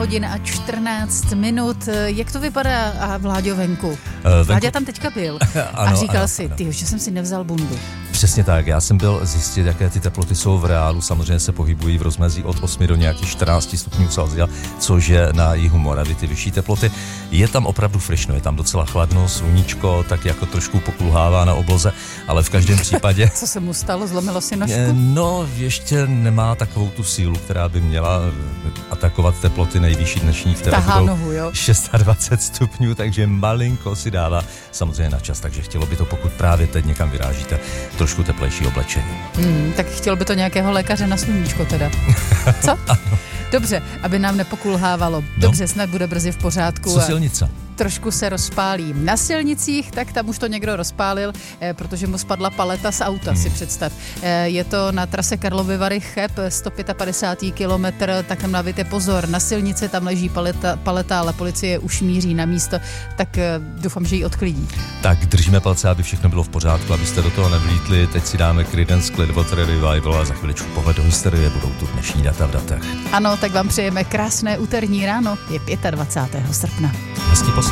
hodin a 14 minut. Jak to vypadá Vláďo venku? Vláďa tam teďka byl a říkal si, že jsem si nevzal bundu. Přesně tak, já jsem byl zjistit, jaké ty teploty jsou v reálu, samozřejmě se pohybují v rozmezí od 8 do nějakých 14 stupňů Celsia, což je na jihu Moravy ty vyšší teploty. Je tam opravdu frišno, je tam docela chladno, sluníčko, tak jako trošku pokulhává na obloze, ale v každém případě... Co se mu stalo, zlomilo si nožku? No, ještě nemá takovou tu sílu, která by měla atakovat teploty nejvyšší dnešní, které budou 26 stupňů, takže malinko si dává samozřejmě na čas, takže chtělo by to, pokud právě teď někam vyrážíte, trošku teplejší oblečení. Tak chtělo by to nějakého lékaře na sluníčko teda. Co? Ano. Dobře, aby nám nepokulhávalo. Dobře, snad bude brzy v pořádku. Co silnice? Trošku se rozpálí. Na silnicích, tak tam už to někdo rozpálil, protože mu spadla paleta z auta, si představ. Je to na trase Karlovy Vary Cheb, 155. kilometr, tak tam dávajte pozor. Na silnici tam leží paleta, ale policie už míří na místo, tak doufám, že ji odklidí. Tak držíme palce, aby všechno bylo v pořádku, abyste do toho nevlítli. Teď si dáme Creedence Clearwater Revival a za chviličku pohled do historie, budou tu dnešní data v datech. Ano, tak vám přejeme krásné úterní ráno, je 25. srpna. Hezký poslech.